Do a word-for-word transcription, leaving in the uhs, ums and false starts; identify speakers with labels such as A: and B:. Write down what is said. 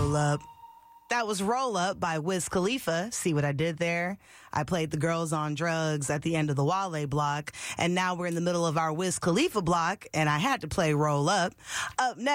A: Roll Up. That was Roll Up by Wiz Khalifa. See what I did there? I played the Girls on Drugs at the end of the Wale block, and now we're in the middle of our Wiz Khalifa block, and I had to play Roll Up. Up next.